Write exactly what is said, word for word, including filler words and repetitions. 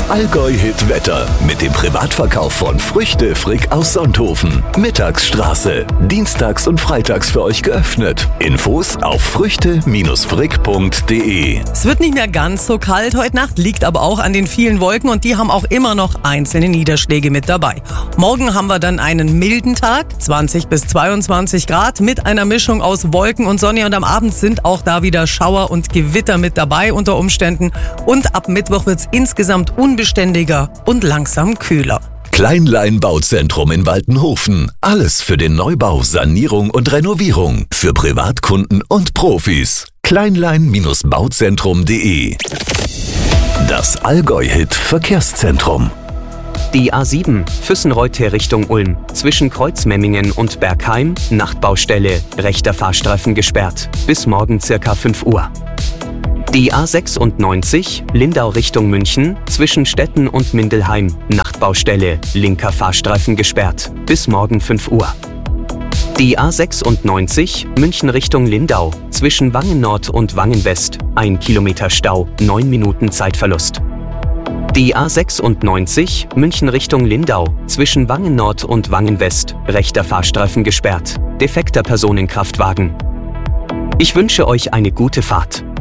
Das Allgäu-Hit-Wetter mit dem Privatverkauf von Früchte Frick aus Sonthofen. Mittagsstraße. Dienstags und freitags für euch geöffnet. Infos auf früchte frick punkt de. Es wird nicht mehr ganz so kalt heute Nacht, liegt aber auch an den vielen Wolken und die haben auch immer noch einzelne Niederschläge mit dabei. Morgen haben wir dann einen milden Tag, zwanzig bis zweiundzwanzig Grad mit einer Mischung aus Wolken und Sonne und am Abend sind auch da wieder Schauer und Gewitter mit dabei unter Umständen und ab Mittwoch wird es insgesamt unbeständiger und langsam kühler. Kleinlein Bauzentrum in Waltenhofen. Alles für den Neubau, Sanierung und Renovierung. Für Privatkunden und Profis. kleinlein Bauzentrum punkt de. Das Allgäu-Hit Verkehrszentrum. Die A sieben, Füssenreute Richtung Ulm, zwischen Kreuzmemmingen und Bergheim, Nachtbaustelle, rechter Fahrstreifen gesperrt, bis morgen circa fünf Uhr. Die A sechsundneunzig, Lindau Richtung München, zwischen Stetten und Mindelheim, Nachtbaustelle, linker Fahrstreifen gesperrt, bis morgen fünf Uhr. Die A sechsundneunzig, München Richtung Lindau, zwischen Wangen Nord und Wangen West, ein Kilometer Stau, neun Minuten Zeitverlust. Die A sechsundneunzig, München Richtung Lindau, zwischen Wangen Nord und Wangen West, rechter Fahrstreifen gesperrt, defekter Personenkraftwagen. Ich wünsche euch eine gute Fahrt.